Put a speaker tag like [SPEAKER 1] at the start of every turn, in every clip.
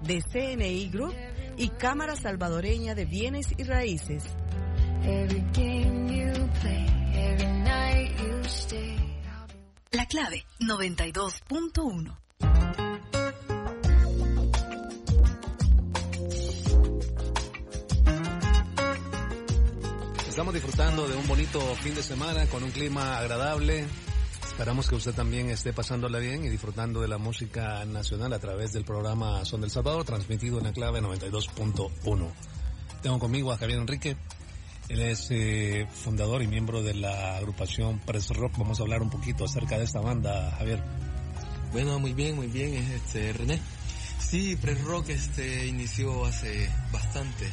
[SPEAKER 1] de CNI Group y Cámara Salvadoreña de Bienes y Raíces.
[SPEAKER 2] La Clave 92.1.
[SPEAKER 3] Estamos disfrutando de un bonito fin de semana con un clima agradable. Esperamos que usted también esté pasándola bien y disfrutando de la música nacional a través del programa Son del Salvador, transmitido en La Clave 92.1. Tengo conmigo a Javier Enrique. Él es fundador y miembro de la agrupación Press Rock. Vamos a hablar un poquito acerca de esta banda, Javier.
[SPEAKER 4] Bueno, muy bien, René. Sí, Press Rock inició hace bastante,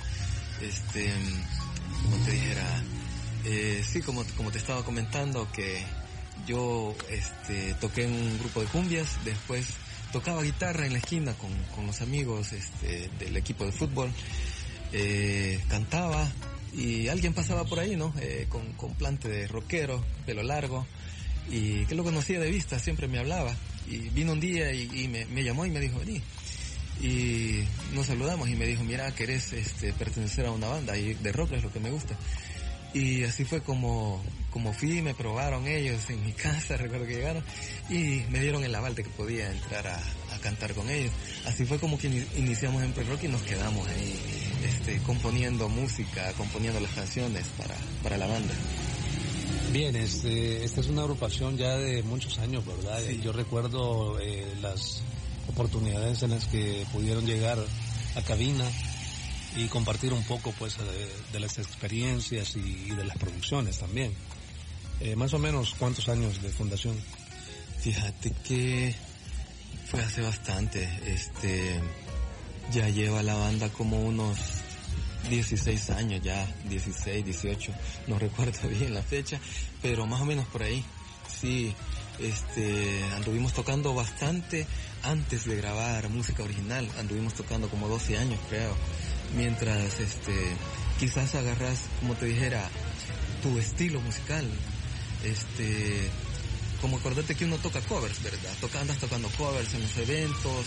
[SPEAKER 4] como te dijera, sí, como te estaba comentando, que yo toqué en un grupo de cumbias, después tocaba guitarra en la esquina con los amigos del equipo de fútbol, cantaba y alguien pasaba por ahí, ¿no? Con plante de rockero, pelo largo, y que lo conocía de vista, siempre me hablaba, y vino un día y me llamó y me dijo, vení. Y nos saludamos y me dijo, mira, ¿querés pertenecer a una banda? Y de rock es lo que me gusta. Y así fue como fui, me probaron ellos en mi casa, recuerdo que llegaron, y me dieron el aval de que podía entrar a cantar con ellos. Así fue como que iniciamos en Press Rock y nos quedamos ahí, componiendo música, componiendo las canciones para la banda.
[SPEAKER 3] Bien, esta es una agrupación ya de muchos años, ¿verdad? Sí. Yo recuerdo las oportunidades en las que pudieron llegar a cabina y compartir un poco pues de las experiencias y de las producciones también. Más o menos, ¿cuántos años de fundación?
[SPEAKER 4] Fíjate que fue hace bastante, ya lleva la banda como unos 16 años ya, 16, 18, no recuerdo bien la fecha, pero más o menos por ahí. Sí, anduvimos tocando bastante antes de grabar música original, anduvimos tocando como 12 años creo, mientras quizás agarras, como te dijera, tu estilo musical, como acordate que uno toca covers, ¿verdad? Andas tocando covers en los eventos,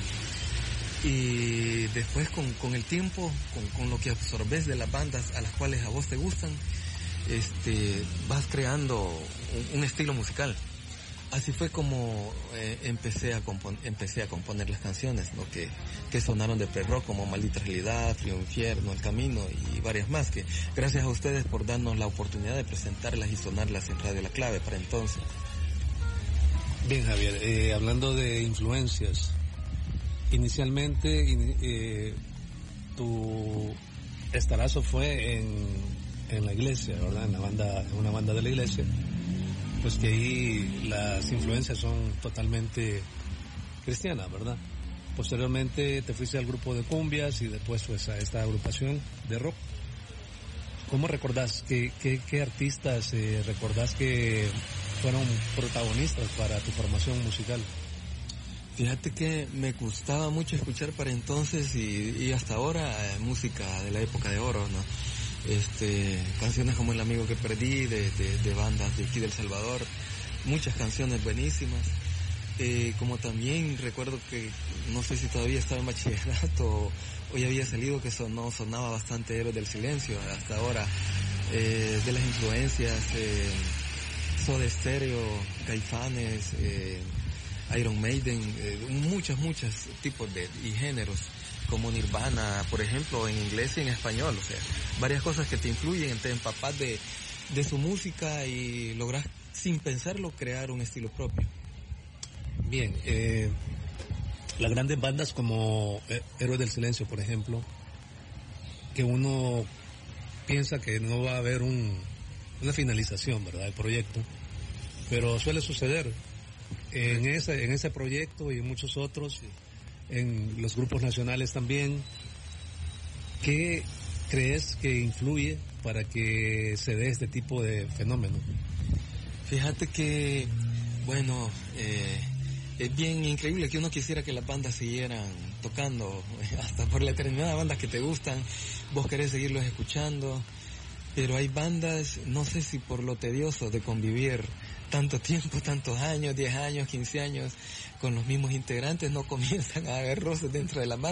[SPEAKER 4] y después con el tiempo, con lo que absorbes de las bandas a las cuales a vos te gustan, vas creando un estilo musical. Así fue como empecé a componer las canciones, ¿no? que sonaron de Press Rock, como Maldita Realidad, Frío Infierno, El Camino y varias más, que gracias a ustedes por darnos la oportunidad de presentarlas y sonarlas en Radio La Clave para entonces.
[SPEAKER 3] Bien, Javier, hablando de influencias, inicialmente tu estarazo fue en la iglesia, ¿verdad? En una banda de la iglesia. Pues que ahí las influencias son totalmente cristianas, ¿verdad? Posteriormente te fuiste al grupo de cumbias y después pues a esta agrupación de rock. ¿Cómo recordás? ¿Qué artistas recordás que fueron protagonistas para tu formación musical?
[SPEAKER 4] Fíjate que me gustaba mucho escuchar para entonces y hasta ahora música de la época de oro, ¿no? Canciones como El Amigo que Perdí, de bandas de aquí del Salvador, muchas canciones buenísimas, como también recuerdo que, no sé si todavía estaba en bachillerato o ya había salido, que sonaba bastante Héroes del Silencio, hasta ahora, de las influencias, Soda Stereo, Caifanes, Iron Maiden, muchos tipos y géneros, como Nirvana, por ejemplo, en inglés y en español, o sea, varias cosas que te influyen, te empapas de su música y logras, sin pensarlo, crear un estilo propio.
[SPEAKER 3] Bien, las grandes bandas como Héroes del Silencio, por ejemplo, que uno piensa que no va a haber una finalización, ¿verdad?, del proyecto, pero suele suceder en ese proyecto y en muchos otros, en los grupos nacionales también. ¿Qué crees que influye para que se dé este tipo de fenómeno?
[SPEAKER 4] Fíjate que, bueno, es bien increíble que uno quisiera que las bandas siguieran tocando hasta por la eternidad, bandas que te gustan, vos querés seguirlos escuchando, pero hay bandas, no sé si por lo tedioso de convivir tanto tiempo, tantos años, 10 años, 15 años, con los mismos integrantes, no comienzan a haber roces dentro de la banda.